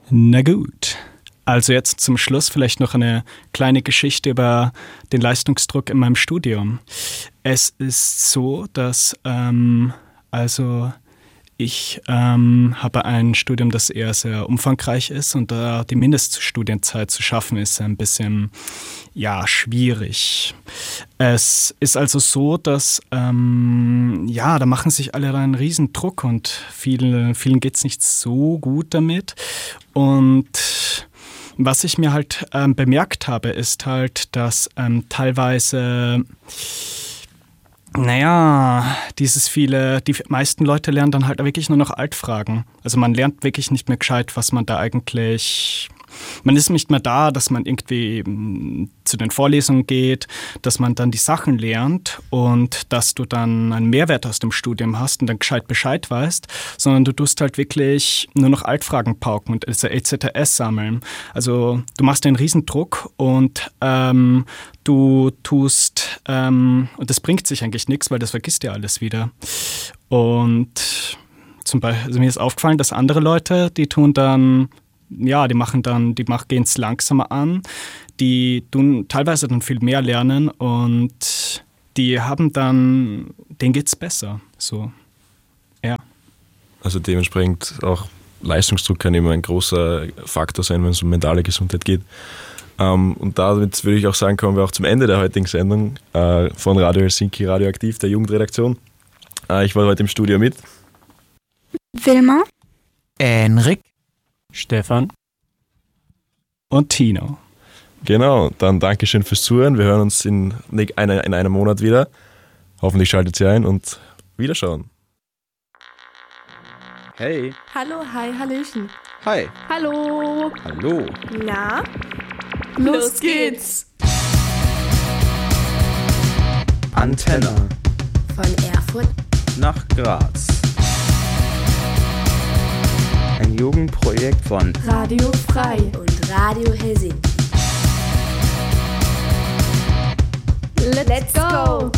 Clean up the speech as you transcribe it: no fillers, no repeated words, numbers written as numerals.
Na gut. Also jetzt zum Schluss vielleicht noch eine kleine Geschichte über den Leistungsdruck in meinem Studium. Es ist so, dass ich habe ein Studium, das eher sehr umfangreich ist und da die Mindeststudienzeit zu schaffen ist ein bisschen schwierig. Es ist also so, dass da machen sich alle einen riesen Druck und vielen geht es nicht so gut damit. Und was ich mir halt bemerkt habe, ist halt, dass teilweise die meisten Leute lernen dann halt wirklich nur noch Altfragen. Also man lernt wirklich nicht mehr gescheit, was man da eigentlich... Man ist nicht mehr da, dass man irgendwie zu den Vorlesungen geht, dass man dann die Sachen lernt und dass du dann einen Mehrwert aus dem Studium hast und dann gescheit Bescheid weißt, sondern du tust halt wirklich nur noch Altfragen pauken und EZTS sammeln. Also du machst einen Riesendruck und du tust, und das bringt sich eigentlich nichts, weil das vergisst ja alles wieder. Und zum Beispiel, also mir ist aufgefallen, dass andere Leute, die tun dann, gehen es langsamer an, die tun teilweise dann viel mehr lernen und die haben dann, denen geht's besser. So, ja. Also dementsprechend auch Leistungsdruck kann immer ein großer Faktor sein, wenn es um mentale Gesundheit geht. Und damit würde ich auch sagen, kommen wir auch zum Ende der heutigen Sendung von Radio Helsinki Radioaktiv, der Jugendredaktion. Ich war heute im Studio mit Wilma, Enrik, Stefan und Tino. Genau, dann Dankeschön fürs Zuhören. Wir hören uns in einem Monat wieder. Hoffentlich schaltet ihr ein und Wiederschauen. Hey. hallo, hi, hallöchen. Hi. Hallo. Hallo. Na? Los geht's. Antenne Von Erfurt nach Graz. Ein Jugendprojekt von Radio Frei und Radio Helsinki. Let's go!